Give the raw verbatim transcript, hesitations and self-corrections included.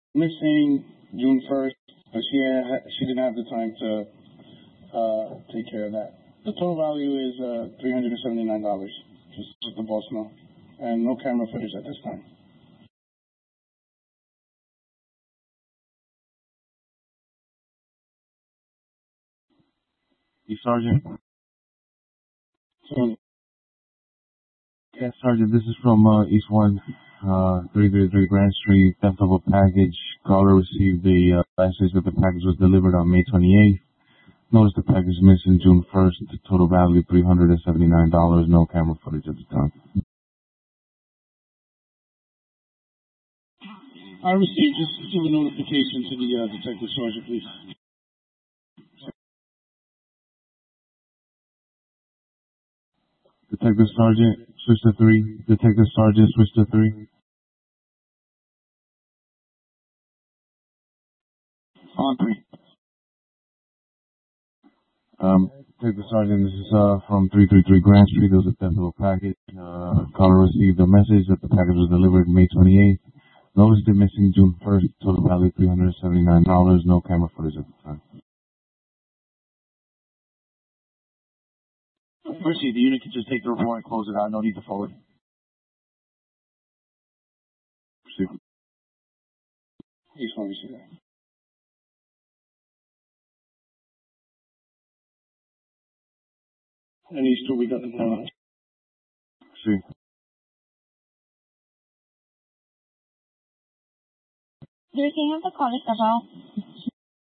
missing June first, but she had, she didn't have the time to uh, take care of that. The total value is uh, three hundred seventy-nine dollars, just let the boss know, and no camera footage at this time. Hey, Sergeant. So, Yes, Sergeant, this is from uh, East one, uh, three thirty-three Grand Street, theft of a package. Caller received the uh, message that the package was delivered on May twenty-eighth. Notice the package is missing June first. Total value three hundred seventy-nine dollars. No camera footage at the time. I received, just give a notification to the uh, detective sergeant, please. Detective Sergeant, switch to three. Detective Sergeant, switch to three. On three. Um, Detective Sergeant, this is uh, from three thirty-three Grand Street. There was a theft of a package. Uh, caller received a message that the package was delivered May twenty-eighth. Notice the missing June first. Total value three hundred seventy-nine dollars. No camera footage at the time. Mercy, the unit can just take the report and close it out. No need to forward. Proceed. East one, we see that. And these two, we got the camera. Proceed. Do you have the call, Isabel?